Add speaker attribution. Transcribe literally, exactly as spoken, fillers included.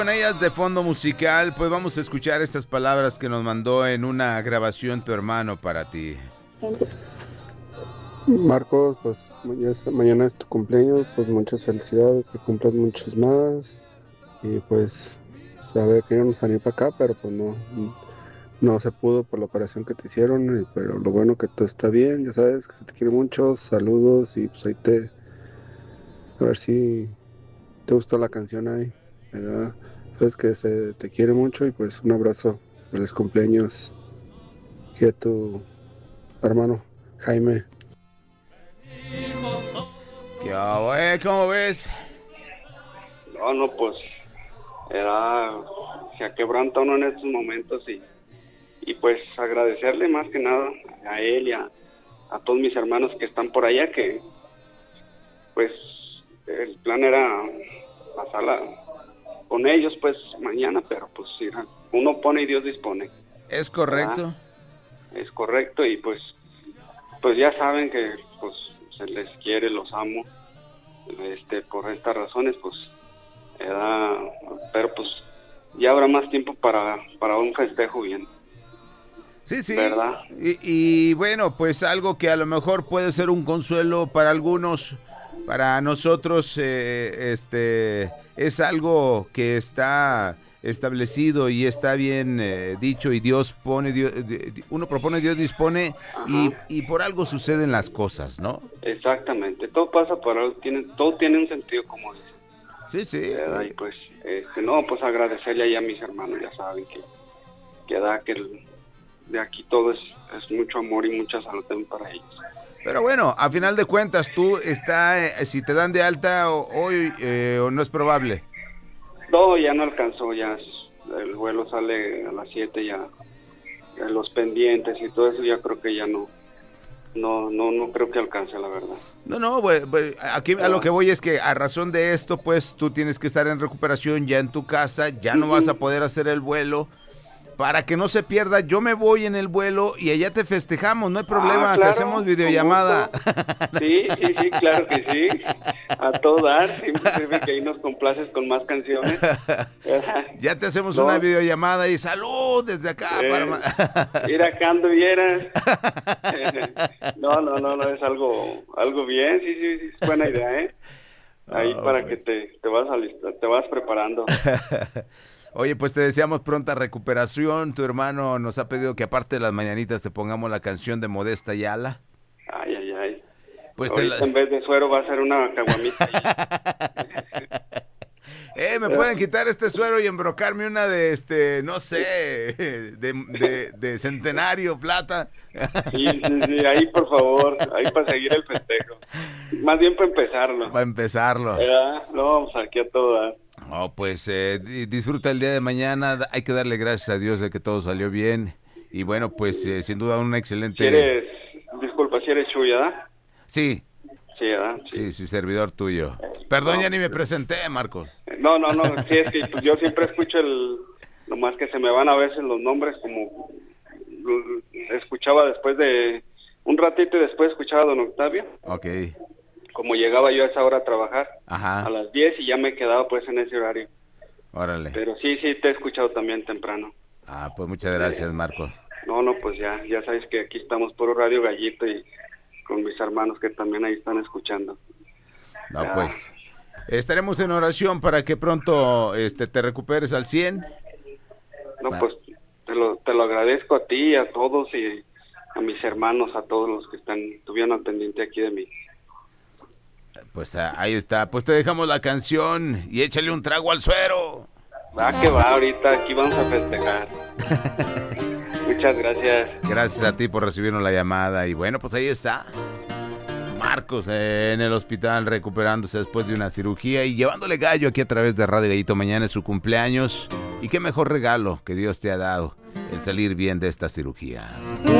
Speaker 1: Con ellas de fondo musical, pues vamos a escuchar estas palabras que nos mandó en una grabación tu hermano para ti.
Speaker 2: Marcos, pues mañana es tu cumpleaños, pues muchas felicidades, que cumplas muchos más. Y pues sabe que íbamos a venir para acá, pero pues no, no se pudo por la operación que te hicieron. Pero lo bueno que todo está bien, ya sabes que se te quiere mucho. Saludos y pues ahí te, a ver si te gustó la canción ahí, ¿verdad? Sabes que se te quiere mucho y pues un abrazo. Feliz cumpleaños aquí a tu hermano Jaime.
Speaker 1: ¿Qué hago, eh? ¿Cómo ves?
Speaker 3: No, no, pues era, se aquebranta uno en estos momentos y, y pues agradecerle más que nada a él y a, a todos mis hermanos que están por allá, que pues el plan era pasarla con ellos pues mañana, pero pues uno pone y Dios dispone.
Speaker 1: Es correcto.
Speaker 3: ¿Verdad? Es correcto y pues pues ya saben que pues se les quiere, los amo, este por estas razones pues era, pero pues ya habrá más tiempo para, para un festejo bien.
Speaker 1: Sí, sí.
Speaker 3: ¿Verdad?
Speaker 1: Y, y bueno, pues algo que a lo mejor puede ser un consuelo para algunos, para nosotros, eh, este, es algo que está establecido y está bien eh, dicho, y Dios pone, Dios, uno propone, Dios dispone, y, y por algo suceden las cosas, ¿no?
Speaker 3: Exactamente, todo pasa por algo, tiene, todo tiene un sentido, como dice.
Speaker 1: Sí, sí.
Speaker 3: ¿Verdad? Y pues, este, no, pues agradecerle ahí a mis hermanos, ya saben que, que da que el, de aquí todo es, es mucho amor y mucha salud también para ellos.
Speaker 1: Pero bueno, a final de cuentas, tú está, eh, si te dan de alta o, hoy eh, o no es probable.
Speaker 3: No, ya no alcanzó, ya el vuelo sale a las siete, ya, ya los pendientes y todo eso, ya creo que ya no, no, no, no creo que alcance, la verdad.
Speaker 1: No, no, pues, pues, aquí a lo que voy es que a razón de esto, pues tú tienes que estar en recuperación ya en tu casa, ya no vas a poder hacer el vuelo. Para que no se pierda, yo me voy en el vuelo y allá te festejamos, no hay problema,
Speaker 3: ah, claro,
Speaker 1: te hacemos videollamada.
Speaker 3: Sí, sí, sí, claro que sí, a todo dar, siempre sirve que ahí nos complaces con más canciones.
Speaker 1: Ya te hacemos
Speaker 3: no.
Speaker 1: una videollamada y salud desde acá.
Speaker 3: Eh,
Speaker 1: para...
Speaker 3: Ir acá ando vieras. No, no, no, no, es algo algo bien, sí, sí, sí, es buena idea, ¿eh? Ahí oh, para pues. que te, te vas alistando, te vas preparando.
Speaker 1: Oye, pues te deseamos pronta recuperación. Tu hermano nos ha pedido que aparte de las mañanitas te pongamos la canción de Modesta Yala.
Speaker 3: Ay, ay, ay.
Speaker 1: Pues
Speaker 3: ahorita
Speaker 1: la...
Speaker 3: en vez de suero va a ser una caguamita.
Speaker 1: eh, me pueden quitar este suero y embrocarme una de, este, no sé, de, de, de centenario, plata.
Speaker 3: Sí, sí, sí, ahí por favor, ahí para seguir el festejo. Más bien para empezarlo.
Speaker 1: Para empezarlo.
Speaker 3: ¿Verdad? No, vamos aquí a todo dar.
Speaker 1: Oh, pues eh, disfruta el día de mañana, hay que darle gracias a Dios de que todo salió bien, y bueno, pues eh, sin duda un excelente...
Speaker 3: Si eres, disculpa, si eres Chuy, ¿verdad?
Speaker 1: Sí.
Speaker 3: Sí, ¿verdad? Sí,
Speaker 1: sí, sí, servidor tuyo. Perdón, no, ya ni me presenté, Marcos.
Speaker 3: No, no, no, sí, es que pues, yo siempre escucho el... Nomás que se me van a veces los nombres, como... Escuchaba después de... Un ratito y después escuchaba a don Octavio.
Speaker 1: Ok.
Speaker 3: Como llegaba yo a esa hora a trabajar,
Speaker 1: ajá,
Speaker 3: a las diez, y ya me quedaba pues en ese horario.
Speaker 1: Órale.
Speaker 3: Pero sí, sí, te he escuchado también temprano.
Speaker 1: Ah, pues muchas gracias, eh, Marcos.
Speaker 3: No, no, pues ya, ya sabes que aquí estamos puro Radio Gallito y con mis hermanos que también ahí están escuchando.
Speaker 1: No,
Speaker 3: ya.
Speaker 1: Pues, estaremos en oración para que pronto este, te recuperes al cien.
Speaker 3: No, para... pues te lo, te lo agradezco a ti, a todos y a mis hermanos, a todos los que están, estuvieron al pendiente aquí de mí.
Speaker 1: Pues ahí está, pues te dejamos la canción y échale un trago al suero.
Speaker 3: Va que va, ahorita aquí vamos a festejar. Muchas gracias.
Speaker 1: Gracias a ti por recibirnos la llamada y bueno, pues ahí está Marcos eh, en el hospital recuperándose después de una cirugía y llevándole gallo aquí a través de Radio Gallito. Mañana es su cumpleaños y qué mejor regalo que Dios te ha dado, el salir bien de esta cirugía.